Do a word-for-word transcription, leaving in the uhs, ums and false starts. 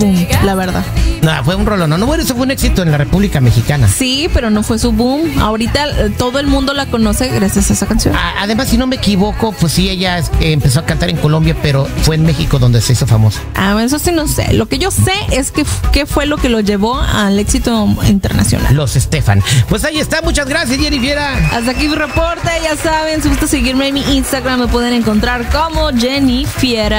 boom, la verdad. No, fue un rollo. No, no, bueno, eso fue un éxito en la República Mexicana. Sí, pero no fue su boom. Ahorita eh, todo el mundo la conoce gracias a esa canción. A- además, si no me equivoco, pues sí, ella eh, empezó a cantar en Colombia, pero fue en México donde se hizo famosa. Ah, eso sí no sé. Lo que yo sé es que qué fue lo que lo llevó al éxito internacional. Los Estefan. Pues ahí está, muchas gracias, Jennifer. Hasta aquí mi reporte, ya saben, si gusta seguirme en mi Instagram me pueden encontrar como Jenny Fiera.